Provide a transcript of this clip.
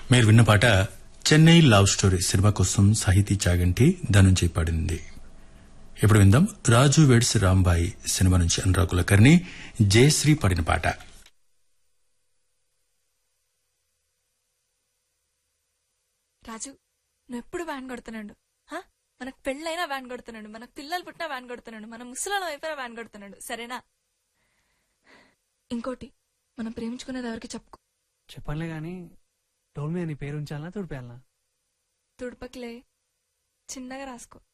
మీరు విన్న పాట చెన్నై లవ్ స్టోరీ సినిమా కోసం సాహితీ చాగంటి ధనుంజయ్ పాడింది. ఇప్పుడు విందాం రాజు వెడ్స్ రాంబాయి సినిమా నుంచి అనురాగ్ కులకర్ణి జయశ్రీ పాడిన పాట. రాజు నువ్వెప్పుడు వ్యాన్ కొడుతున్నాడు, మనకు పెళ్ళైనా వ్యాన్ కొడుతున్నాడు, మనకు పిల్లలు పుట్టినా వ్యాన్ కొడుతున్నాడు, మన ముసలాల వైపున వ్యాన్ కొడుతున్నాడు, సరేనా? ఇంకోటి, మనం ప్రేమించుకునేది ఎవరికి చెప్పుకో. చెప్పనులే గాని టోల్ మీద నీ పేరు ఉంచాలనా తుడిపేయాలనా? తుడుపకిలే, చిన్నగా రాసుకో.